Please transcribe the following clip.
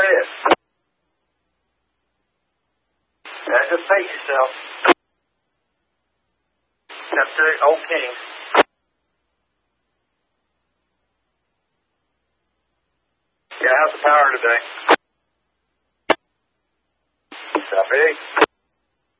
ahead. Yeah, just pace yourself. Step 3, Old King. Yeah, how's the power today? Step 8.